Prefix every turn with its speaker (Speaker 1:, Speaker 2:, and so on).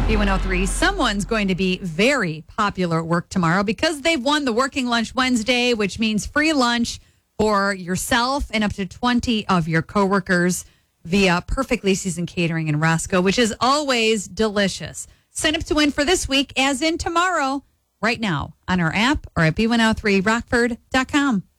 Speaker 1: B103, someone's going to be very popular at work tomorrow because they've won the Working Lunch Wednesday, which means free lunch for yourself and up to 20 of your coworkers via Perfectly Seasoned Catering in Roscoe, which is always delicious. Sign up to win for this week, as in tomorrow, right now on our app or at b103rockford.com.